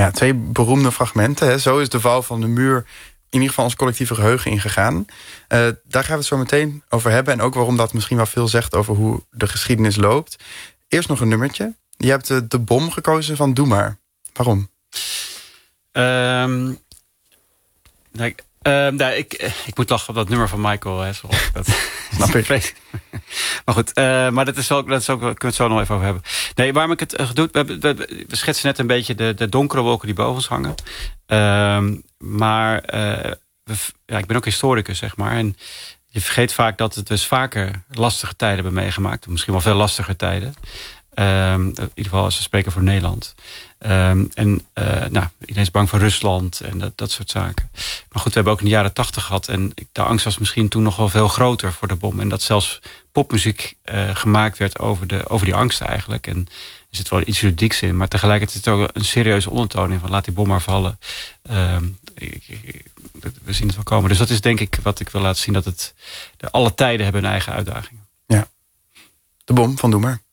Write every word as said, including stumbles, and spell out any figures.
ja, twee beroemde fragmenten. Hè. Zo is de val van de muur in ieder geval ons collectieve geheugen ingegaan. Uh, daar gaan we het zo meteen over hebben. En ook waarom dat misschien wel veel zegt over hoe de geschiedenis loopt. Eerst nog een nummertje. Je hebt de, de bom gekozen van Doe Maar. Waarom? Um, nou, uh, nou, ik, ik moet lachen op dat nummer van Michael. Hè, zo, dat, Snap ik. Maar goed, uh, maar dat is ook, dat is ook, kunnen we het zo nog even over hebben. Nee, waarom ik het uh, doe, we, we, we schetsen net een beetje de, de donkere wolken die boven ons hangen. Uh, maar uh, we, ja, ik ben ook historicus, zeg maar. En je vergeet vaak dat het dus vaker lastige tijden hebben meegemaakt. Misschien wel veel lastiger tijden. Uh, in ieder geval als we spreken voor Nederland. Um, en uh, nou, iedereen is bang voor Rusland en dat, dat soort zaken. Maar goed, we hebben ook in de jaren tachtig gehad. En de angst was misschien toen nog wel veel groter voor de bom. En dat zelfs popmuziek uh, gemaakt werd over, de, over die angst eigenlijk. En er zit wel iets ludieks in. Maar tegelijkertijd ook een serieuze ondertoon in van laat die bom maar vallen. Um, ik, ik, we zien het wel komen. Dus dat is denk ik wat ik wil laten zien. Dat het de, alle tijden hebben hun eigen uitdagingen. Ja, de bom van Doe Maar.